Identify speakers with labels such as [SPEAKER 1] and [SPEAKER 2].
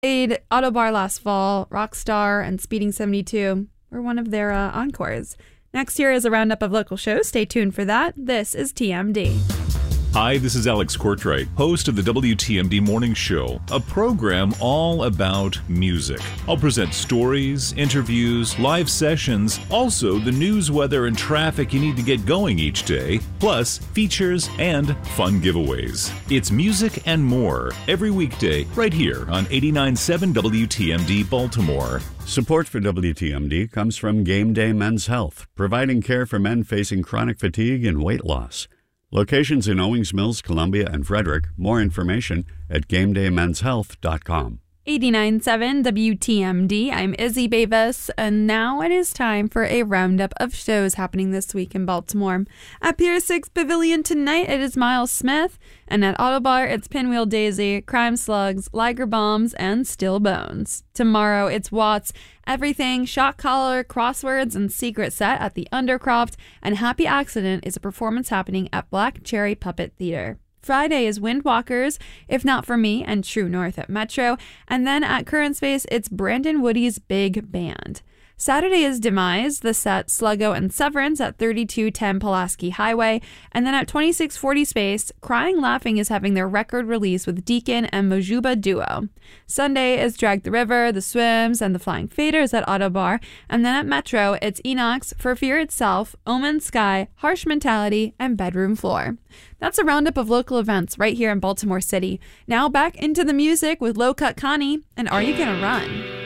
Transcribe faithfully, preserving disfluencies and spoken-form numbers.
[SPEAKER 1] played Autobar last fall. Rockstar and Speeding seventy-two were one of their uh, encores. Next year is a roundup of local shows. Stay tuned for that. This is T M D.
[SPEAKER 2] Hi, this is Alex Courtwright, host of the W T M D Morning Show, a program all about music. I'll present stories, interviews, live sessions, also the news, weather, and traffic you need to get going each day, plus features and fun giveaways. It's music and more every weekday right here on eighty-nine point seven W T M D Baltimore.
[SPEAKER 3] Support for W T M D comes from Game Day Men's Health, providing care for men facing chronic fatigue and weight loss. Locations in Owings Mills, Columbia, and Frederick. More information at game day men's health dot com.
[SPEAKER 1] eighty-nine point seven W T M D. I'm Izzy Bavis, and now it is time for a roundup of shows happening this week in Baltimore. At Pier six Pavilion tonight, it is Miles Smith, and at Autobar, it's Pinwheel Daisy, Crime Slugs, Liger Bombs, and Still Bones. Tomorrow, it's Watts, Everything, Shot Collar, Crosswords, and Secret Set at the Undercroft, and Happy Accident is a performance happening at Black Cherry Puppet Theater. Friday is Windwalkers, If Not For Me, and True North at Metro, and then at Current Space, it's Brandon Woody's Big Band. Saturday is Demise, the set Sluggo and Severance at thirty-two ten Pulaski Highway, and then at twenty-six forty Space, Crying Laughing is having their record release with Deacon and Mojuba Duo. Sunday is Drag the River, The Swims, and The Flying Faders at Autobar, and then at Metro, it's Enox, For Fear Itself, Omen Sky, Harsh Mentality, and Bedroom Floor. That's a roundup of local events right here in Baltimore City. Now back into the music with Low Cut Connie, and Are You Gonna Run?